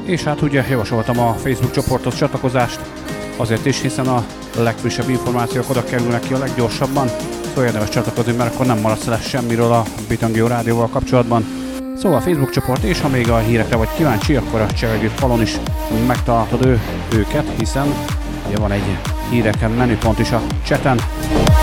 És hát ugye javasoltam a Facebook csoportos csatlakozást, azért is, hiszen a legfrissebb információk oda kerülnek ki a leggyorsabban, szóval érdemes csatlakozni, mert akkor nem maradsz le semmiről a Bitangio rádióval kapcsolatban. Szóval a Facebook csoport, és ha még a hírekre vagy kíváncsi, akkor a Cseregő falon is megtalálhatod őket, hiszen ugye van egy híreken menüpont is a chaten.